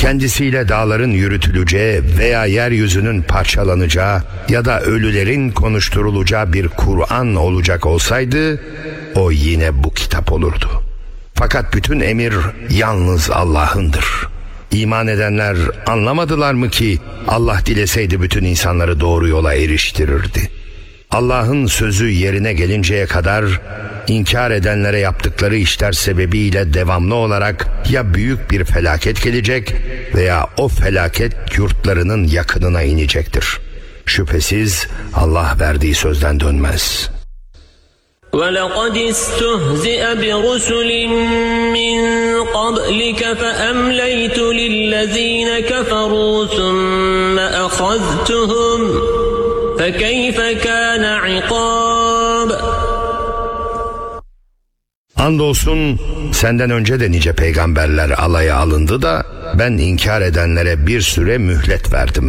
kendisiyle dağların yürütüleceği veya yeryüzünün parçalanacağı ya da ölülerin konuşturulacağı bir Kur'an olacak olsaydı, o yine bu kitap olurdu. Fakat bütün emir yalnız Allah'ındır. İman edenler anlamadılar mı ki Allah dileseydi bütün insanları doğru yola eriştirirdi. Allah'ın sözü yerine gelinceye kadar inkar edenlere yaptıkları işler sebebiyle devamlı olarak ya büyük bir felaket gelecek veya o felaket yurtlarının yakınına inecektir. Şüphesiz Allah verdiği sözden dönmez. وَلَقَدِ اسْتُهْزِئَ بِرُسُلٍ مِّن قَبْلِكَ فَأَمْلَيْتُ لِلَّذِينَ كَفَرُوا ثُمَّ أَخَذْتُهُمْ فَكَيْفَ كَانَ عِقَابِ. Andolsun senden önce de nice peygamberler alaya alındı da ben inkar edenlere bir süre mühlet verdim.